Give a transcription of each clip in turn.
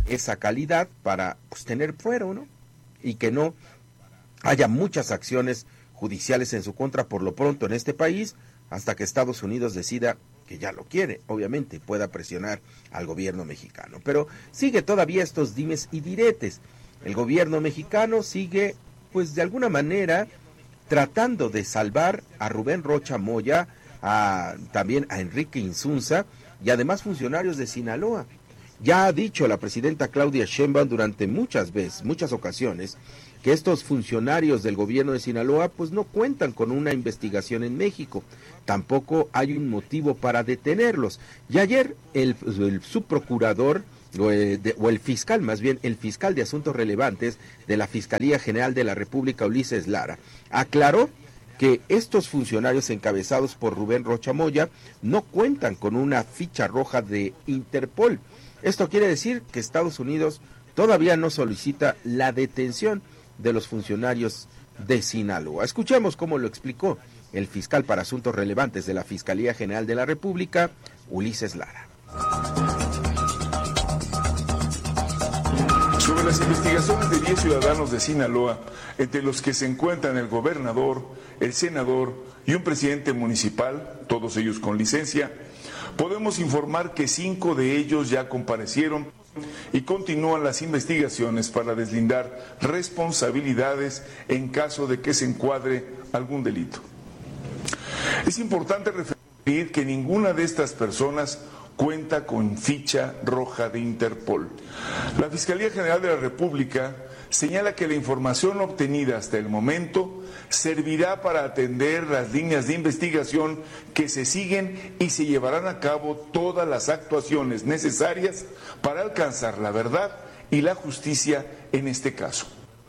esa calidad para pues, tener fuero, ¿no? Y que no haya muchas acciones judiciales en su contra por lo pronto en este país, hasta que Estados Unidos decida que ya lo quiere, obviamente, pueda presionar al gobierno mexicano. Pero sigue todavía estos dimes y diretes. El gobierno mexicano sigue, pues de alguna manera, tratando de salvar a Rubén Rocha Moya, también a Enrique Insunza y además funcionarios de Sinaloa. Ya ha dicho la presidenta Claudia Sheinbaum durante muchas ocasiones, que estos funcionarios del gobierno de Sinaloa pues no cuentan con una investigación en México, tampoco hay un motivo para detenerlos. Y ayer el subprocurador o el fiscal, más bien el fiscal de asuntos relevantes de la Fiscalía General de la República, Ulises Lara, aclaró que estos funcionarios encabezados por Rubén Rocha Moya no cuentan con una ficha roja de Interpol. Esto quiere decir que Estados Unidos todavía no solicita la detención de los funcionarios de Sinaloa. Escuchemos cómo lo explicó el fiscal para asuntos relevantes de la Fiscalía General de la República, Ulises Lara. Sobre las investigaciones de 10 ciudadanos de Sinaloa, entre los que se encuentran el gobernador, el senador y un presidente municipal, todos ellos con licencia, podemos informar que 5 de ellos ya comparecieron y continúan las investigaciones para deslindar responsabilidades en caso de que se encuadre algún delito. Es importante referir que ninguna de estas personas cuenta con ficha roja de Interpol. La Fiscalía General de la República señala que la información obtenida hasta el momento servirá para atender las líneas de investigación que se siguen y se llevarán a cabo todas las actuaciones necesarias para alcanzar la verdad y la justicia en este caso.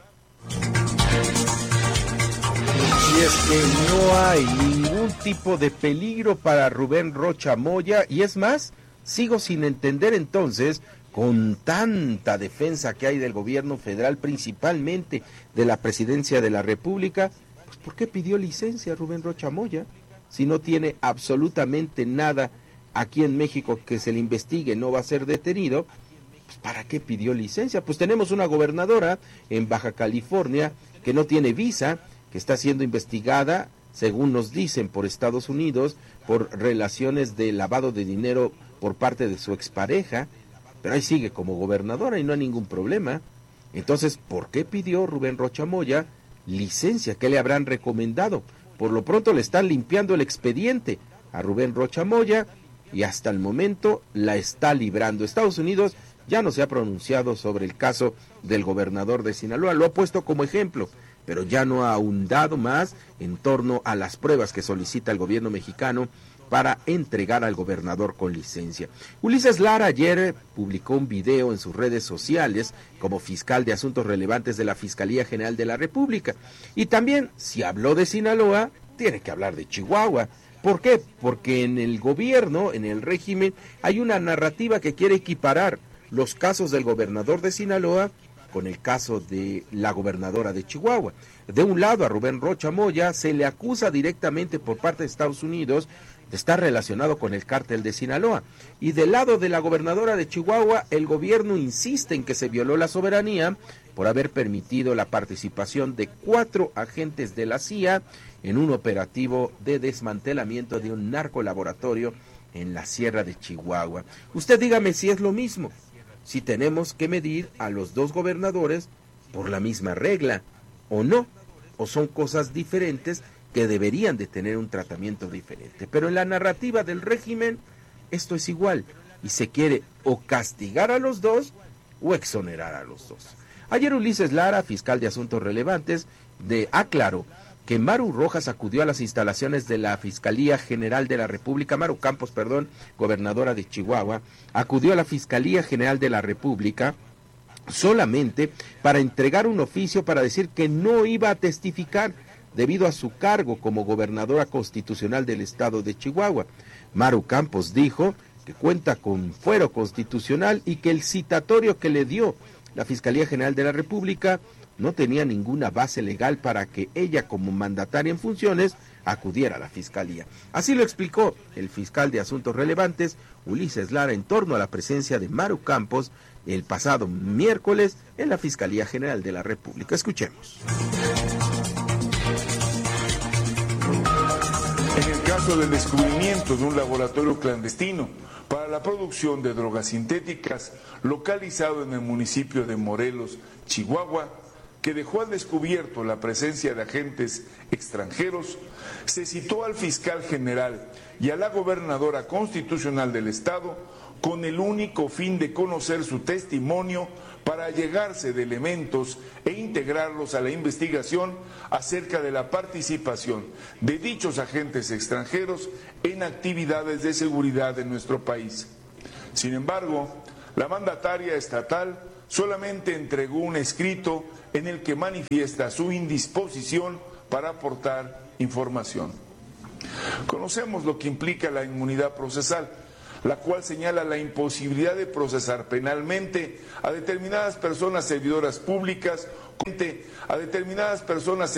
Y es que no hay ningún tipo de peligro para Rubén Rocha Moya, y es más, sigo sin entender entonces, con tanta defensa que hay del gobierno federal, principalmente de la presidencia de la República, pues ¿por qué pidió licencia Rubén Rocha Moya? Si no tiene absolutamente nada aquí en México que se le investigue, no va a ser detenido, pues ¿para qué pidió licencia? Pues tenemos una gobernadora en Baja California que no tiene visa, que está siendo investigada, según nos dicen, por Estados Unidos, por relaciones de lavado de dinero por parte de su expareja, pero ahí sigue como gobernadora y no hay ningún problema. Entonces, ¿por qué pidió Rubén Rocha Moya licencia? ¿Qué le habrán recomendado? Por lo pronto le están limpiando el expediente a Rubén Rocha Moya y hasta el momento la está librando. Estados Unidos ya no se ha pronunciado sobre el caso del gobernador de Sinaloa, lo ha puesto como ejemplo, pero ya no ha ahondado más en torno a las pruebas que solicita el gobierno mexicano para entregar al gobernador con licencia. Ulises Lara ayer publicó un video en sus redes sociales como fiscal de asuntos relevantes de la Fiscalía General de la República. Y también, si habló de Sinaloa, tiene que hablar de Chihuahua. ¿Por qué? Porque en el gobierno, en el régimen, hay una narrativa que quiere equiparar los casos del gobernador de Sinaloa con el caso de la gobernadora de Chihuahua. De un lado, a Rubén Rocha Moya se le acusa directamente por parte de Estados Unidos de estar relacionado con el cártel de Sinaloa. Y del lado de la gobernadora de Chihuahua, el gobierno insiste en que se violó la soberanía por haber permitido la participación de 4 agentes de la CIA en un operativo de desmantelamiento de un narcolaboratorio en la Sierra de Chihuahua. Usted dígame si es lo mismo, si tenemos que medir a los 2 gobernadores por la misma regla, o no, o son cosas diferentes que deberían de tener un tratamiento diferente. Pero en la narrativa del régimen, esto es igual, y se quiere o castigar a los 2 o exonerar a los 2. Ayer Ulises Lara, fiscal de asuntos relevantes, aclaró que Maru Rojas acudió a las instalaciones de la Fiscalía General de la República, Maru Campos, gobernadora de Chihuahua, acudió a la Fiscalía General de la República solamente para entregar un oficio para decir que no iba a testificar debido a su cargo como gobernadora constitucional del estado de Chihuahua. Maru Campos dijo que cuenta con fuero constitucional y que el citatorio que le dio la Fiscalía General de la República no tenía ninguna base legal para que ella, como mandataria en funciones, acudiera a la Fiscalía. Así lo explicó el fiscal de asuntos relevantes, Ulises Lara, en torno a la presencia de Maru Campos el pasado miércoles en la Fiscalía General de la República. Escuchemos. En el caso del descubrimiento de un laboratorio clandestino para la producción de drogas sintéticas localizado en el municipio de Morelos, Chihuahua, que dejó al descubierto la presencia de agentes extranjeros, se citó al fiscal general y a la gobernadora constitucional del estado con el único fin de conocer su testimonio para allegarse de elementos e integrarlos a la investigación acerca de la participación de dichos agentes extranjeros en actividades de seguridad en nuestro país. Sin embargo, la mandataria estatal solamente entregó un escrito en el que manifiesta su indisposición para aportar información. Conocemos lo que implica la inmunidad procesal, la cual señala la imposibilidad de procesar penalmente a determinadas personas servidoras públicas, a determinadas personas